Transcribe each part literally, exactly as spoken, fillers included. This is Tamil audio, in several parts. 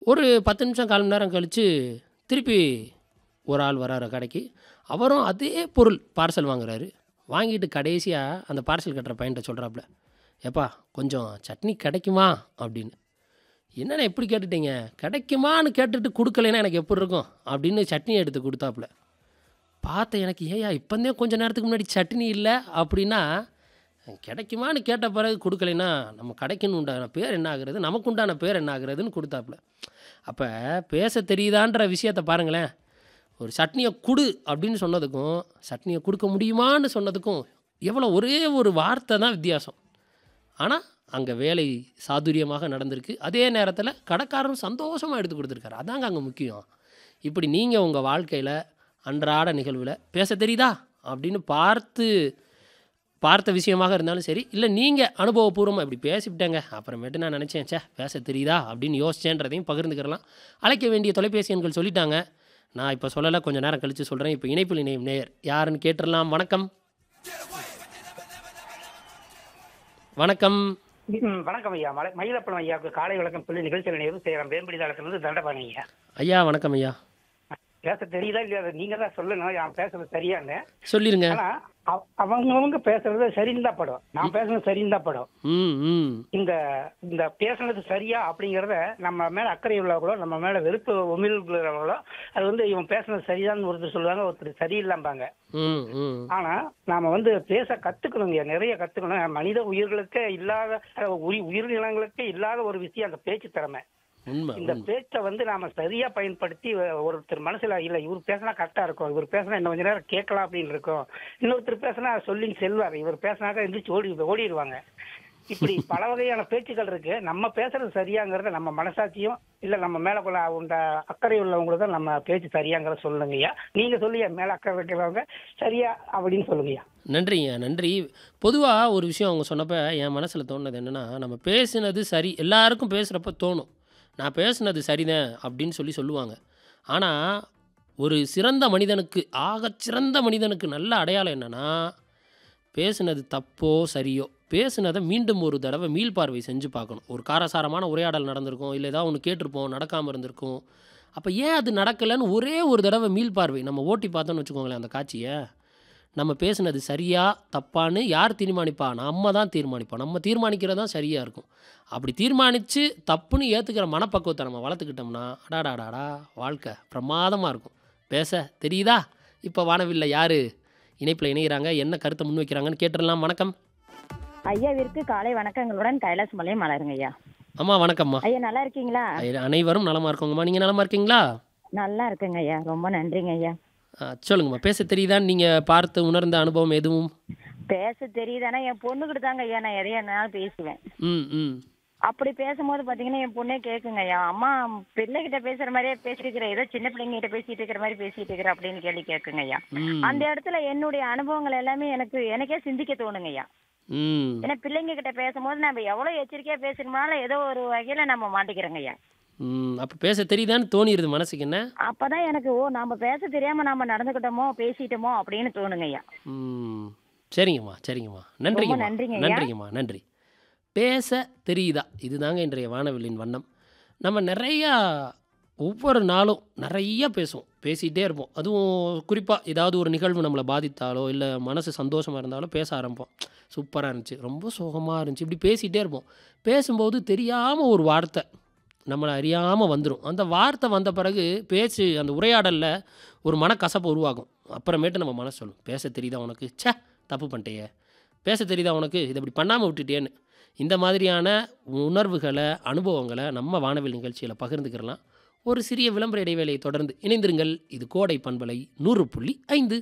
ஒரு பத்து நிமிஷம் கால் மணி நேரம் கழித்து திருப்பி ஒரு ஆள் வராரு கடைக்கு. அவரும் அதே பொருள் பார்சல் வாங்குறாரு. வாங்கிட்டு கடைசியாக அந்த பார்சல் கட்டுற பையன்கிட்ட சொல்கிறாப்புல, ஏப்பா கொஞ்சம் சட்னி கிடைக்குமா அப்படின்னு. என்னண்ணா எப்படி கேட்டுட்டீங்க, கிடைக்குமான்னு கேட்டுட்டு கொடுக்கலைன்னா எனக்கு எப்படி இருக்கும் அப்படின்னு சட்னி எடுத்து கொடுத்தாப்புல. பார்த்தேன் எனக்கு, ஏயா இப்போந்தே கொஞ்சம் நேரத்துக்கு முன்னாடி சட்னி இல்லை அப்படின்னா, கிடைக்குமான்னு கேட்ட பிறகு கொடுக்கலைன்னா நம்ம கடைக்குன்னு உண்டான பேர் என்ன ஆகுறது, நமக்கு உண்டான பேர் என்ன ஆகுறதுன்னு கொடுத்தாப்புல. அப்போ பேச தெரியுதான்ற விஷயத்தை பாருங்களேன். ஒரு சட்னியை கொடு அப்படின்னு சொன்னதுக்கும் சட்னியை கொடுக்க முடியுமான்னு சொன்னதுக்கும் எவ்வளோ ஒரே ஒரு வார்த்தை தான் வித்தியாசம். ஆனால் அங்கே வேலை சாதுரியமாக நடந்திருக்கு. அதே நேரத்தில் கடைக்காரரும் சந்தோஷமாக எடுத்து கொடுத்துருக்காரு. அதாங்க அங்கே முக்கியம். இப்படி நீங்கள் உங்கள் வாழ்க்கையில் அன்றாட நிகழ்வில் பேச தெரியுதா அப்படின்னு பார்த்து பார்த்த விஷயமாக இருந்தாலும் சரி, இல்லை நீங்கள் அனுபவபூர்வமாக இப்படி பேசிவிட்டேங்க அப்புறமேட்டு நான் நினச்சேன் சே பேச தெரியுதா அப்படின்னு யோசிச்சேன்றதையும் பகிர்ந்துக்கிறலாம். அழைக்க வேண்டிய தொலைபேசி எண்கள் சொல்லிட்டாங்க. நான் இப்போ சொல்லலை, கொஞ்சம் நேரம் கழித்து சொல்கிறேன். இப்போ இணைப்பில் இணையும் நேயர் யாருன்னு கேட்டுடலாம். வணக்கம். வணக்கம். வணக்கம் ஐயா. மலை மயிலப்பழம் ஐயாவுக்கு காலை வணக்கம் சொல்லி நிகழ்ச்சியில் நேரம் செய்கிறேன். வேம்படி தளத்திலிருந்து தண்டபாணி ஐயா. ஐயா வணக்கம் ஐயா. பேச தெரியுதா இல்லையா நீங்க தான் சொல்லணும். நான் பேசுறது சரியான்னு சொல்லிருங்க. ஆனா அவங்கவுங்க பேசுறது சரின்னு தான் படும், நான் பேசுறது சரின்னு தான் படும். இந்த இந்த பேசுனது சரியா அப்படிங்கறத நம்ம மேல அக்கறை உள்ளவங்களோ நம்ம மேல வெறுப்பு உமிழ்கிறவங்களோ அது வந்து இவன் பேசுனது சரிதான்னு ஒருத்தர் சொல்லுவாங்க, ஒருத்தர் சரியில்லாம்பாங்க. ஆனா நாம வந்து பேச கத்துக்கணுங்க, நிறைய கத்துக்கணும். மனித உயிர்களுக்கே இல்லாத உயிரினங்களுக்கே இல்லாத ஒரு விஷயம் அந்த பேச்சு திறமை. இந்த பேச்சை வந்து நாம சரியா பயன்படுத்தி ஒருத்தர் மனசுல இல்ல இவர் பேசினா கரெக்டா இருக்கும், இவர் பேசினா இன்னும் கொஞ்ச நேரம் கேட்கலாம் அப்படின்னு இருக்கும், இன்னொருத்தர் பேசினா சொல்லி செல்வார், இவர் பேசினாக்க எந்திரிச்சு ஓடி ஓடிடுவாங்க. இப்படி பல வகையான பேச்சுக்கள் இருக்கு. நம்ம பேசுறது சரியாங்கிறத நம்ம மனசாட்சியும் இல்ல நம்ம மேல கொள்ள உண்ட அக்கறை உள்ளவங்களுக்கு தான் நம்ம பேச்சு சரியாங்கிறத சொல்லுங்கய்யா. நீங்க சொல்லியா மேல அக்கறை வைக்கிறவங்க சரியா அப்படின்னு சொல்லுங்கய்யா. நன்றிங்க, நன்றி. பொதுவாக ஒரு விஷயம் அவங்க சொன்னப்ப என் மனசில் தோணுது என்னென்னா, நம்ம பேசுனது சரி எல்லாருக்கும் பேசுகிறப்ப தோணும் நான் பேசுனது சரிதான் அப்படின்னு சொல்லி சொல்லுவாங்க. ஆனால் ஒரு சிறந்த மனிதனுக்கு ஆகச்சிறந்த மனிதனுக்கு நல்ல அடையாளம் என்னென்னா, பேசுனது தப்போ சரியோ பேசுனதை மீண்டும் ஒரு தடவை மீள்பார்வை செஞ்சு பார்க்கணும். ஒரு காரசாரமான உரையாடல் நடந்திருக்கும், இல்லை ஏதாவது ஒன்று கேட்டிருப்போம் நடக்காமல் இருந்திருக்கும். அப்போ ஏன் அது நடக்கலைன்னு ஒரே ஒரு தடவை மீள்பார்வை நம்ம ஓட்டி பார்த்தோன்னு வச்சுக்கோங்களேன். அந்த காட்சியை நம்ம பேசுனது சரியா தப்பான்னு யார் தீர்மானிப்பா? நம்ம தான் தீர்மானிப்போம். நம்ம தீர்மானிக்கிறது தான் சரியாக இருக்கும். அப்படி தீர்மானித்து தப்புன்னு ஏற்றுக்கிற மனப்பக்குவத்தை நம்ம வளர்த்துக்கிட்டோம்னா அடாடாடாடா வாழ்க்கை பிரமாதமாக இருக்கும். பேச தெரியுதா? இப்போ வானவில்லை யார் இணைப்பில் இணைகிறாங்க, என்ன கருத்தை முன் வைக்கிறாங்கன்னு கேட்டுடலாம். வணக்கம் ஐயாவிற்கு காலை வணக்கங்களுடன் கைலாஸ் மலை மலருங்க ஐயா. அம்மா வணக்கம்மா. ஐயா நல்லா இருக்கீங்களா? அனைவரும் நலமா இருக்கோங்கம்மா. நீங்கள் நலமா இருக்கீங்களா? நல்லா இருக்குங்க ஐயா, ரொம்ப நன்றிங்க ஐயா. சொல்லுங்கம்மா. பேச தெரியுதான்னு நீங்கள் பார்த்து உணர்ந்த அனுபவம் எதுவும்? பேச தெரியுதானா என் பொண்ணுக்கிட்ட தாங்க ஐயா நான் எதையா என்னாலும் பேசுவேன். ம் ம் அப்படி பேசும்போது பார்த்தீங்கன்னா என் பொண்ணே கேட்குங்க ஐயா, அம்மா பிள்ளைகிட்ட பேசுகிற மாதிரியே பேசிட்டு ஏதோ சின்ன பிள்ளைங்கிட்ட பேசிட்டு இருக்கிற மாதிரி பேசிட்டு இருக்கிற அப்படின்னு கேள்வி கேட்குங்க ஐயா. அந்த இடத்துல என்னுடைய அனுபவங்கள் எல்லாமே எனக்கு எனக்கே சிந்திக்க தோணுங்க ஐயா. ஏன்னா பிள்ளைங்க கிட்ட பேசும்போது நம்ம எவ்வளோ எச்சரிக்கையா பேசணும்னாலும் ஏதோ ஒரு வகையில நம்ம மாட்டிக்கிறோங்க ஐயா. அப்போ பேச தெரியுதான்னு தோணிடுது மனசுக்கு. என்ன அப்பதான் எனக்கு ஓ நம்ம பேச தெரியாம நம்ம நடந்துக்கிட்டோமோ பேசிட்டோமோ அப்படின்னு தோணுங்க ஐயா. ம் சரிங்கம்மா சரிங்கம்மா நன்றிங்கம்மா நன்றிங்கம்மா நன்றி. பேச தெரியுதா இதுதாங்க இன்றைய வானவில்லின் வண்ணம். நம்ம நிறையா ஒவ்வொரு நாளும் நிறைய பேசுவோம், பேசிகிட்டே இருப்போம். அதுவும் குறிப்பாக ஏதாவது ஒரு நிகழ்வு நம்மளை பாதித்தாலோ இல்லை மனசு சந்தோஷமாக இருந்தாலோ பேச ஆரம்பிப்போம். சூப்பராக இருந்துச்சு, ரொம்ப சோகமாக இருந்துச்சு, இப்படி பேசிகிட்டே இருப்போம். பேசும்போது தெரியாமல் ஒரு வார்த்தை நம்மளை அறியாமல் வந்துடும். அந்த வார்த்தை வந்த பிறகு பேச்சு அந்த உரையாடலில் ஒரு மனக்கசப்பு உருவாகும். அப்புறமேட்டு நம்ம மனசு சொல்லும், பேச தெரியுதா உனக்கு, சே தப்பு பண்ணிட்டேயே, பேச தெரியுதா உனக்கு, இதை இப்படி பண்ணாமல் விட்டுட்டேன்னு. இந்த மாதிரியான உணர்வுகளை அனுபவங்களை நம்ம வானவில் நிகழ்ச்சியில் பகிர்ந்துக்கிறலாம். ஒரு சிறிய விளம்பர இடைவேளையை தொடர்ந்து இணைந்திருங்கள். இது கோடை பண்பலை நூறு புள்ளி ஐந்து.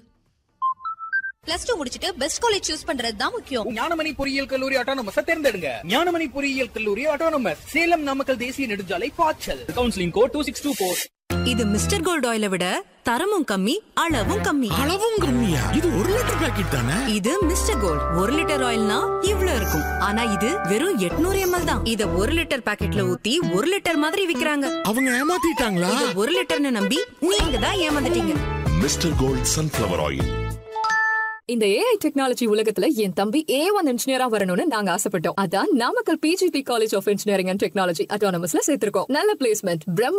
பிளஸ் டூ முடிச்சிட்டு பெஸ்ட் காலேஜ் சூஸ் பண்றது தான் முக்கியம். ஞானமணி பொறியியல் கல்லூரி ஆட்டோனமஸ் தேர்ந்தெடுங்க. ஞானமணி பொறியியல் கல்லூரி ஆட்டோனமஸ், சேலம் நாமக்கல் தேசிய நெடுஞ்சாலை பாய்ச்சல். Counselling code two six two four. இது மிஸ்டர் கோல்ட் ஆயிலை விட தரமும் கம்மி அளவும் கம்மி. அளவும் கம்மியா? இது ஒரு லிட்டர் பாக்கெட் தானே? இது மிஸ்டர் கோல்ட் ஒரு லிட்டர் ஆயில்னா இவ்ளோ இருக்கும். ஆனா இது வெறும் எட்நூறு எம்எல் தான். இத ஒரு லிட்டர் பாக்கெட்ல ஊத்தி ஒரு லிட்டர் மாதிரி விக்கிறாங்க. அவங்க ஏமாத்திட்டாங்களா? இது ஒரு லிட்டர்னு நம்பி நீங்க தான் ஏமாந்துட்டீங்க. Mister gold sunflower oil. இந்த ஏஐ டெக்னாலஜி உலகத்துல என் தம்பி ஏ ஒன் இன்ஜினியரா வரணும்னு நாங்க ஆசைப்பட்டோம். அதான் Namakkal PGP college of engineering and technology அட்டானமஸ்ல சேர்த்திருக்கோம். நல்ல பிளேஸ்மெண்ட், பிரம்மா